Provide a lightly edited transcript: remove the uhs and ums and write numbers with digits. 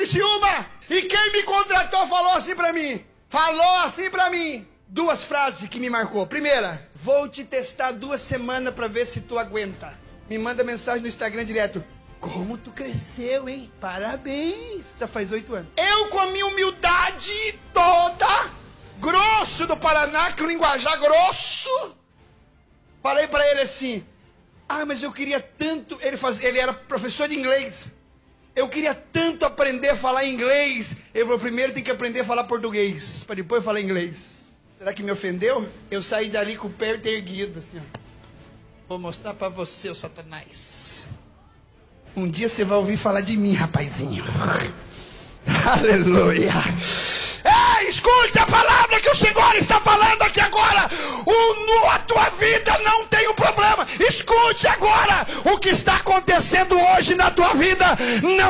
Criciúma. E quem me contratou falou assim pra mim. Duas frases que me marcou. Primeira, vou te testar 2 semanas pra ver se tu aguenta. Me manda mensagem no Instagram direto. Como tu cresceu, hein? Parabéns. Já faz 8 anos. Eu, com a minha humildade toda, grosso do Paraná, que o linguajar grosso, falei pra ele assim, mas eu queria tanto, ele era professor de inglês, eu queria tanto aprender a falar inglês. Ele falou, primeiro tem que aprender a falar português, para depois falar inglês. Será que me ofendeu? Eu saí dali com o pé erguido, assim, ó. Vou mostrar pra você, ô Satanás. Um dia você vai ouvir falar de mim, rapazinho. Aleluia. Escute a palavra que o Senhor está falando aqui agora. A tua vida não tem um problema. Escute agora o que está acontecendo hoje na tua vida. Não